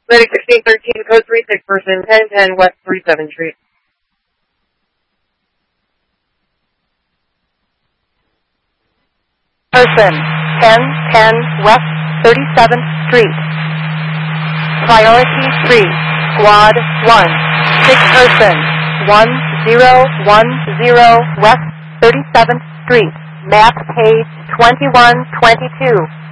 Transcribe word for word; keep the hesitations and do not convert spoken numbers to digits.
Medic sixteen thirteen, code three six, person ten ten West thirty-seventh Street. Person ten ten West thirty-seventh Street. Priority three, Squad one. Six person one zero one zero West thirty-seventh Street. Map page twenty-one twenty-two.